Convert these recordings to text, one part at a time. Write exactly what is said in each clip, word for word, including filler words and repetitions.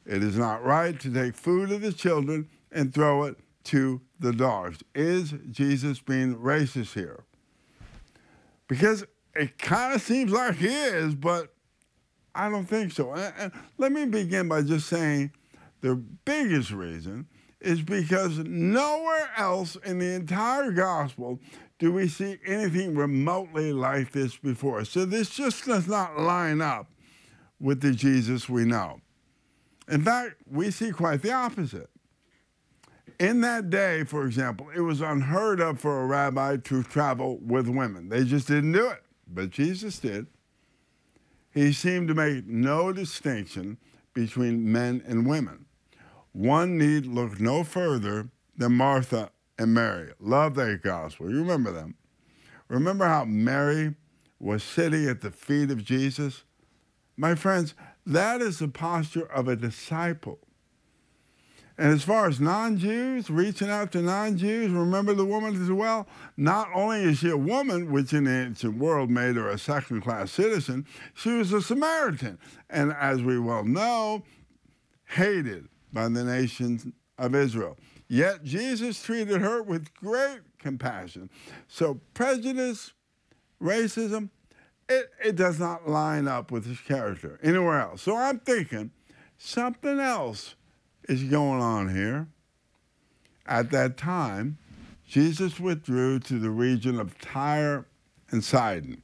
It is not right to take food of the children and throw it to the dogs. Is Jesus being racist here? Because it kind of seems like he is, but I don't think so. And, and let me begin by just saying the biggest reason is because nowhere else in the entire gospel do we see anything remotely like this before. So this just does not line up with the Jesus we know. In fact, we see quite the opposite. In that day, for example, it was unheard of for a rabbi to travel with women. They just didn't do it, but Jesus did. He seemed to make no distinction between men and women. One need look no further than Martha and Mary. Love that gospel. You remember them. Remember how Mary was sitting at the feet of Jesus? My friends, that is the posture of a disciple. And as far as non-Jews, reaching out to non-Jews, remember the woman as well? Not only is she a woman, which in the ancient world made her a second-class citizen, she was a Samaritan. And as we well know, hated by the nation of Israel. Yet Jesus treated her with great compassion. So prejudice, racism, it, it does not line up with his character anywhere else. So I'm thinking something else is going on here. At that time, Jesus withdrew to the region of Tyre and Sidon.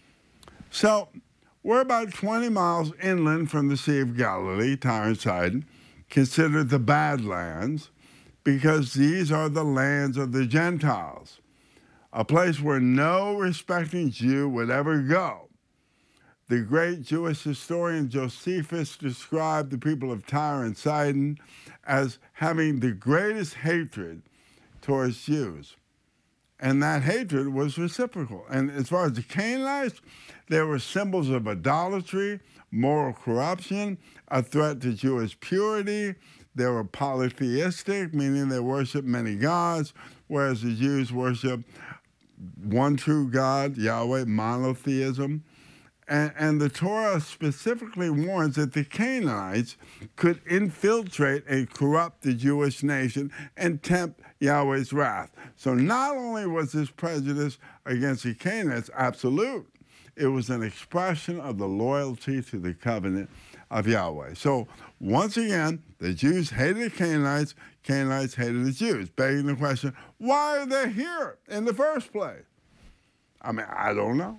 So we're about twenty miles inland from the Sea of Galilee, Tyre and Sidon, considered the Badlands, because these are the lands of the Gentiles, a place where no respecting Jew would ever go. The great Jewish historian Josephus described the people of Tyre and Sidon as having the greatest hatred towards Jews. And that hatred was reciprocal. And as far as the Canaanites, they were symbols of idolatry, moral corruption, a threat to Jewish purity. They were polytheistic, meaning they worshiped many gods, whereas the Jews worshiped one true God, Yahweh, monotheism. And, and the Torah specifically warns that the Canaanites could infiltrate and corrupt the Jewish nation and tempt Yahweh's wrath. So not only was this prejudice against the Canaanites absolute, it was an expression of the loyalty to the covenant of Yahweh. So once again, the Jews hated the Canaanites, Canaanites hated the Jews, begging the question, why are they here in the first place? I mean, I don't know.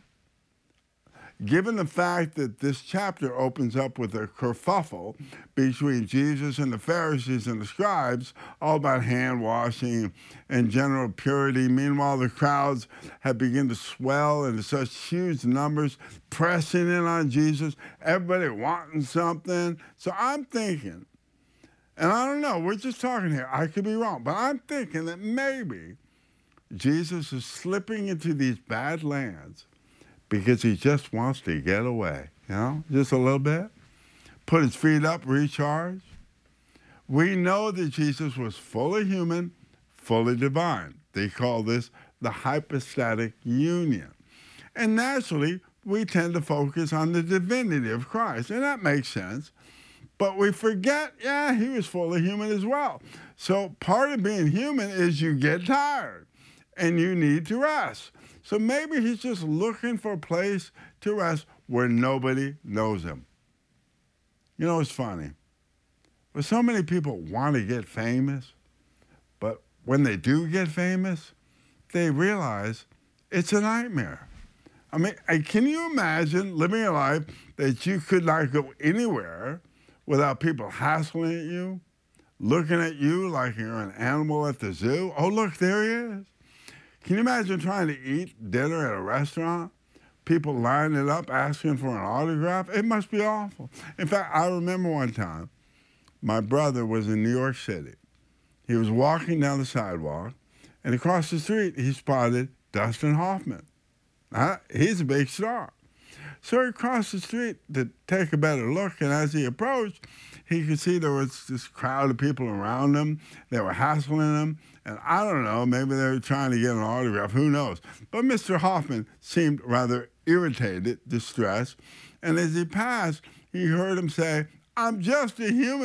Given the fact that this chapter opens up with a kerfuffle between Jesus and the Pharisees and the scribes, all about hand washing and general purity. Meanwhile, the crowds have begun to swell into such huge numbers, pressing in on Jesus, everybody wanting something. So I'm thinking, and I don't know, we're just talking here, I could be wrong, but I'm thinking that maybe Jesus is slipping into these bad lands because he just wants to get away, you know, just a little bit. Put his feet up, recharge. We know that Jesus was fully human, fully divine. They call this the hypostatic union. And naturally, we tend to focus on the divinity of Christ, and that makes sense. But we forget, yeah, he was fully human as well. So part of being human is you get tired, and you need to rest. So maybe he's just looking for a place to rest where nobody knows him. You know, it's funny. But so many people want to get famous, but when they do get famous, they realize it's a nightmare. I mean, can you imagine living a life that you could not go anywhere without people hassling at you, looking at you like you're an animal at the zoo? Oh, look, there he is. Can you imagine trying to eat dinner at a restaurant? People lining up asking for an autograph? It must be awful. In fact, I remember one time, my brother was in New York City. He was walking down the sidewalk, and across the street, he spotted Dustin Hoffman. Uh, he's a big star. So he crossed the street to take a better look, and as he approached, he could see there was this crowd of people around him. They were hassling him, and I don't know, maybe they were trying to get an autograph, who knows. But Mister Hoffman seemed rather irritated, distressed, and as he passed, he heard him say, "I'm just a human